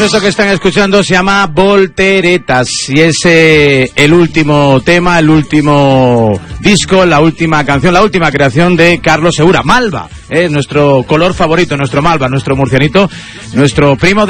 esto que están escuchando se llama Volteretas y es el último tema, el último disco, la última canción, la última creación de Carlos Segura. Malva, nuestro color favorito, nuestro Malva, nuestro murcianito, nuestro primo